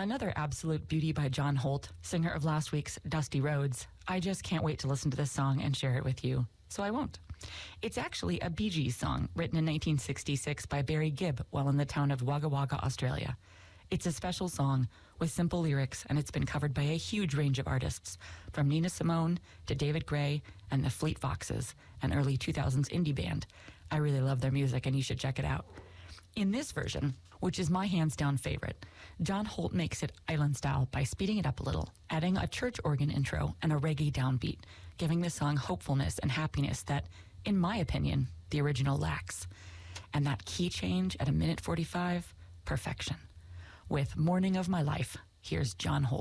Another absolute beauty by John Holt, singer of last week's Dusty Roads. I just can't wait to listen to this song and share it with you, so I won't. It's actually a Bee Gees song written in 1966 by Barry Gibb while in the town of Wagga Wagga, Australia. It's a special song with simple lyrics, and it's been covered by a huge range of artists, from Nina Simone to David Gray and the Fleet Foxes, an early 2000s indie band. I really love their music, and you should check it out. In this version, which is my hands-down favorite, John Holt makes it island style by speeding it up a little, adding a church organ intro and a reggae downbeat, giving the song hopefulness and happiness that, in my opinion, the original lacks. And that key change at 1:45, perfection. With Morning of My Life, here's John Holt.